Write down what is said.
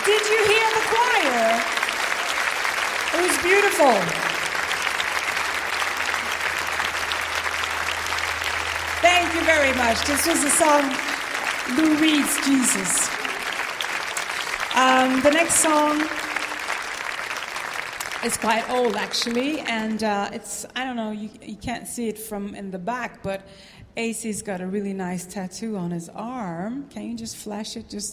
Did you hear the choir? It was beautiful. Thank you very much. This was the song Lou Reed's Jesus. The next song is quite old, actually, and it's, I don't know, you can't see it from in the back, but AC's got a really nice tattoo on his arm. Can you just flash it just